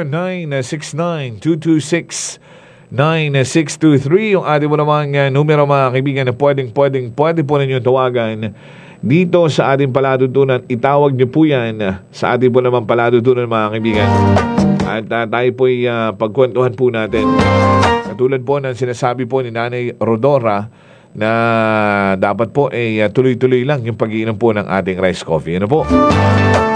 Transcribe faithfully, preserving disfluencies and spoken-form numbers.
nine six nine, two two six, nine six two three. Yung ating mo namang uh, numero mga kaibigan na pwedeng, pwedeng, pwede po ninyo tawagan dito sa ating palatuntunan. Itawag niyo po yan sa ating po naman palatuntunan mga kaibigan. At uh, tayo po'y uh, pagkwentuhan po natin. Katulad po ng sinasabi po ni Nanay Rodora na dapat po ay uh, tuloy-tuloy lang yung pag-iinom po ng ating rice coffee. Ano po?